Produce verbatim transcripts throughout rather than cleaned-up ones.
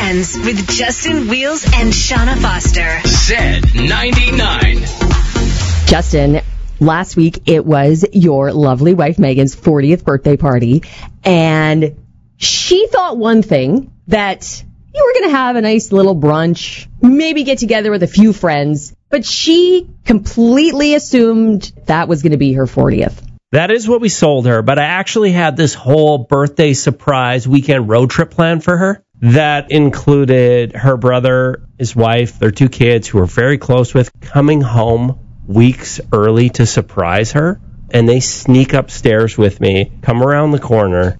Weekends with Justin Wheels and Shauna Foster. Z ninety-nine. Justin, last week it was your lovely wife Megan's fortieth birthday party, and she thought one thing, that you were going to have a nice little brunch, maybe get together with a few friends, but she completely assumed that was going to be her fortieth. That is what we sold her, but I actually had this whole birthday surprise weekend road trip plan for her that included her brother, his wife, their two kids who were very close with, coming home weeks early to surprise her, and they sneak upstairs with me, come around the corner.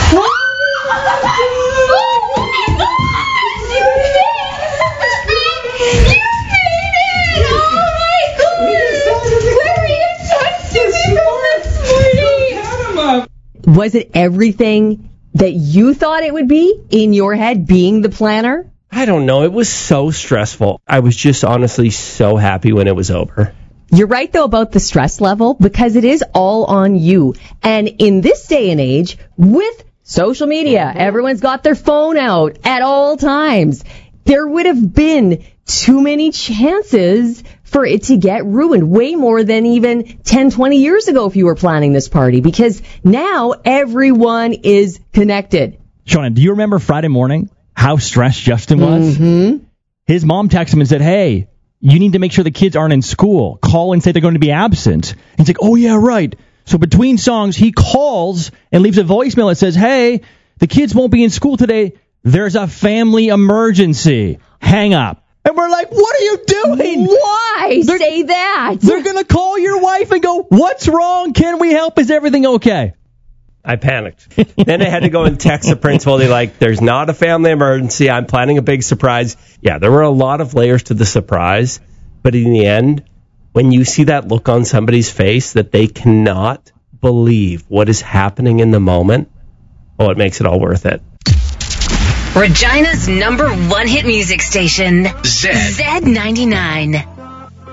Was it everything that you thought it would be in your head, being the planner? I don't know. It was so stressful. I was just honestly so happy when it was over. You're right, though, about the stress level, because it is all on you. And in this day and age, with social media, everyone's got their phone out at all times. There would have been too many chances for it to get ruined, way more than even ten, twenty years ago if you were planning this party, because now everyone is connected. Shauna, do you remember Friday morning how stressed Justin was? Mm-hmm. His mom texted him and said, hey, you need to make sure the kids aren't in school. Call and say they're going to be absent. And he's like, oh, yeah, right. So between songs, he calls and leaves a voicemail that says, hey, the kids won't be in school today. There's a family emergency. Hang up. And we're like, what are you doing? Why they're, say that? They're going to call your wife and go, what's wrong? Can we help? Is everything okay? I panicked. Then I had to go and text the principal. They're like, there's not a family emergency. I'm planning a big surprise. Yeah, there were a lot of layers to the surprise. But in the end, when you see that look on somebody's face that they cannot believe what is happening in the moment, oh, it makes it all worth it. Regina's number one hit music station, Z ninety-nine.